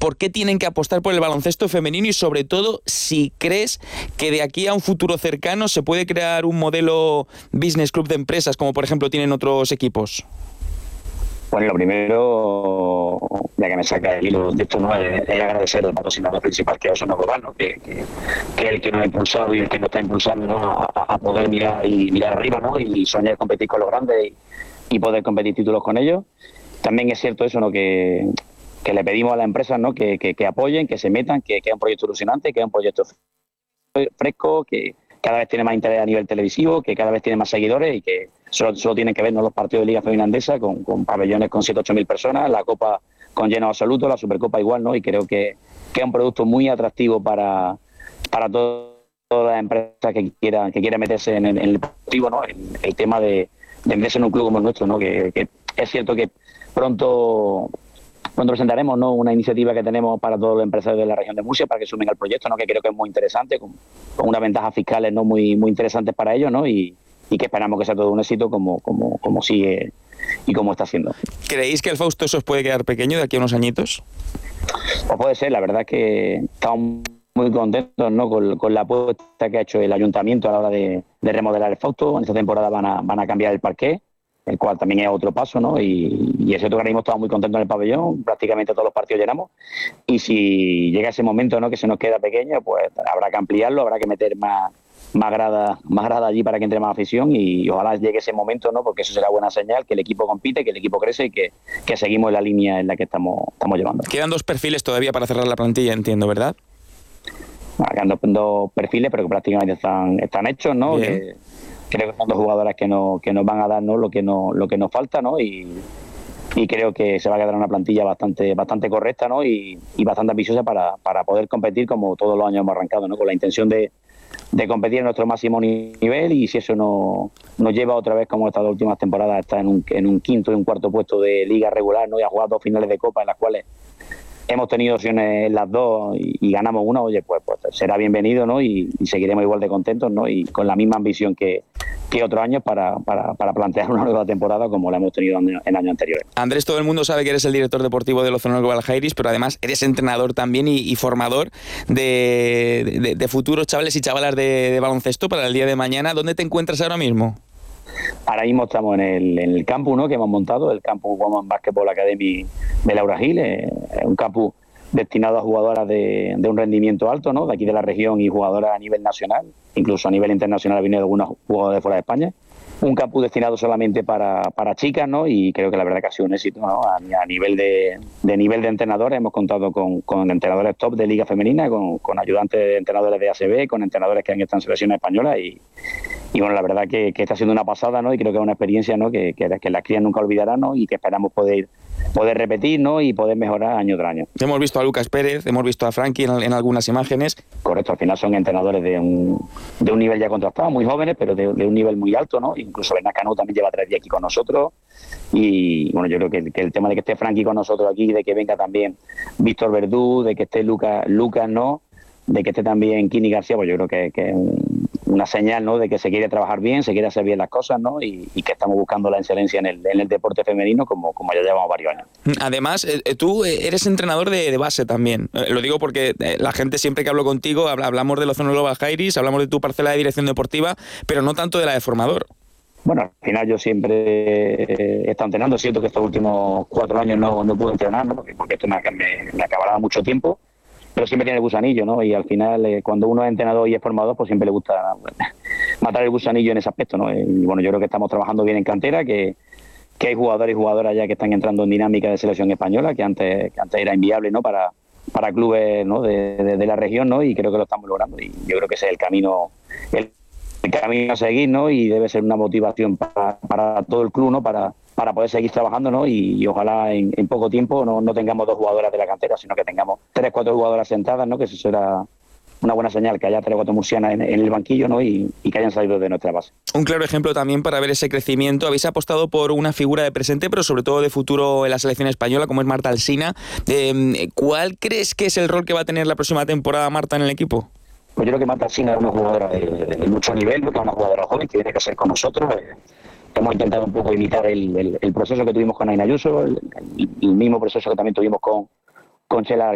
por qué tienen que apostar por el baloncesto femenino y sobre todo si crees que de aquí a un futuro cercano se puede crear un modelo business club de empresas como por ejemplo tienen otros equipos. Bueno, lo primero, ya que me saca el hilo de esto, ¿no? Es agradecer al patrocinador principal, que es Osona Global, ¿no? que es el que nos ha impulsado y el que nos está impulsando, ¿no? a poder mirar arriba, ¿no? Y soñar competir con los grandes y poder competir títulos con ellos. También es cierto eso, ¿no? que le pedimos a las empresas, ¿no? que apoyen, que se metan, que es un proyecto ilusionante, que es un proyecto fresco, que cada vez tiene más interés a nivel televisivo, que cada vez tiene más seguidores y que solo tienen que ver, ¿no? los partidos de Liga Femenina Andesa con pabellones con 7 o 8 mil personas, la Copa con lleno absoluto, la Supercopa igual, ¿no? Y creo que es un producto muy atractivo para todas las empresas que quieran meterse en el deportivo, ¿no? En el tema de meterse en un club como el nuestro, ¿no? Que es cierto que pronto presentaremos, ¿no? una iniciativa que tenemos para todos los empresarios de la región de Murcia para que sumen al proyecto, ¿no? que creo que es muy interesante, con unas ventajas fiscales, ¿no? muy interesantes para ellos, ¿no? y que esperamos que sea todo un éxito como sigue y como está siendo. ¿Creéis que el Fausto se os puede quedar pequeño de aquí a unos añitos? Pues puede ser, la verdad es que estamos muy contentos, ¿no? con la apuesta que ha hecho el ayuntamiento a la hora de remodelar el Fausto. En esta temporada van a cambiar el parqué, el cual también es otro paso, ¿no? Y es cierto que ahora mismo estamos muy contentos en el pabellón, prácticamente todos los partidos llenamos, y si llega ese momento, ¿no? que se nos queda pequeño, pues habrá que ampliarlo, habrá que meter más grada allí para que entre más afición y ojalá llegue ese momento, ¿no? porque eso será buena señal, que el equipo compite, que el equipo crece y que seguimos en la línea en la que estamos llevando. Quedan 2 perfiles todavía para cerrar la plantilla, entiendo, ¿verdad? Quedan 2 perfiles, pero que prácticamente están hechos, ¿no? Creo que son 2 jugadoras que nos van a dar, ¿no? lo que nos falta, ¿no? Y creo que se va a quedar una plantilla bastante correcta, ¿no? y bastante ambiciosa para poder competir como todos los años hemos arrancado, ¿no? con la intención de competir en nuestro máximo nivel, y si eso nos lleva otra vez, como estas 2 últimas temporadas, a estar en un quinto y un cuarto puesto de liga regular, ¿no? y a jugar 2 finales de Copa en las cuales hemos tenido opciones en las 2 y ganamos una, oye, pues será bienvenido, ¿no? Y seguiremos igual de contentos, ¿no? Y con la misma ambición que otros años para plantear una nueva temporada como la hemos tenido en años anteriores. Andrés, todo el mundo sabe que eres el director deportivo del Osona Global Jairis, pero además eres entrenador también y formador de futuros chavales y chavalas de baloncesto para el día de mañana. ¿Dónde te encuentras ahora mismo? Ahora mismo estamos en el campus, ¿no? que hemos montado, el campus Women Basketball Academy de Laura Gil, un campus destinado a jugadoras de un rendimiento alto, ¿no? de aquí de la región y jugadoras a nivel nacional, incluso a nivel internacional ha venido algunos jugadores de fuera de España. Un campus destinado solamente para chicas, ¿no? y creo que la verdad que ha sido un éxito, ¿no? a nivel de entrenadores. Hemos contado con entrenadores top de Liga Femenina, con ayudantes de entrenadores de ACB, con entrenadores que han estado en selecciones españolas y bueno, la verdad que está siendo una pasada, ¿no? y creo que es una experiencia, ¿no? que las crías nunca olvidarán, ¿no? y que esperamos poder repetir, ¿no? y poder mejorar año tras año. Hemos visto a Lucas Pérez, hemos visto a Frankie en algunas imágenes. Correcto, al final son entrenadores de un nivel ya contrastado, muy jóvenes, pero de un nivel muy alto, ¿no? Incluso Bernat Cano también lleva 3 días aquí con nosotros. Y bueno, yo creo que el tema de que esté Frankie con nosotros aquí, de que venga también Víctor Verdú, de que esté Lucas, ¿no? de que esté también Kini García, pues yo creo que es una señal, ¿no? de que se quiere trabajar bien, se quiere hacer bien las cosas, ¿no? y que estamos buscando la excelencia en el deporte femenino como ya llevamos varios años. Además, tú eres entrenador de base también. Lo digo porque la gente siempre que hablo contigo hablamos del Osona Global Jairis, hablamos de tu parcela de dirección deportiva, pero no tanto de la de formador. Bueno, al final yo siempre he estado entrenando. Siento que estos últimos 4 años no pude entrenar, ¿no? porque esto me acabará mucho tiempo, pero siempre tiene el gusanillo, ¿no? Y al final, cuando uno es entrenador y es formador, pues siempre le gusta matar el gusanillo en ese aspecto, ¿no? Y bueno, yo creo que estamos trabajando bien en cantera, que hay jugadores y jugadoras ya que están entrando en dinámica de selección española, que antes era inviable, ¿no? para clubes, ¿no? de la región, ¿no? Y creo que lo estamos logrando. Y yo creo que ese es el camino a seguir, ¿no? Y debe ser una motivación para todo el club, ¿no? Para poder seguir trabajando, ¿no? Y ojalá en poco tiempo no tengamos 2 jugadoras de la cantera, sino que tengamos 3, 4 jugadoras sentadas, ¿no? Que eso será una buena señal, que haya 3 o 4 murcianas en el banquillo, ¿no? Y que hayan salido de nuestra base. Un claro ejemplo también para ver ese crecimiento. Habéis apostado por una figura de presente, pero sobre todo de futuro en la selección española, como es Marta Alsina. ¿Cuál crees que es el rol que va a tener la próxima temporada Marta en el equipo? Pues yo creo que Marta Alsina es una jugadora de mucho nivel, porque es una jugadora joven que tiene que ser con nosotros. Hemos intentado un poco imitar el proceso que tuvimos con Aina Ayuso, el mismo proceso que también tuvimos con Chela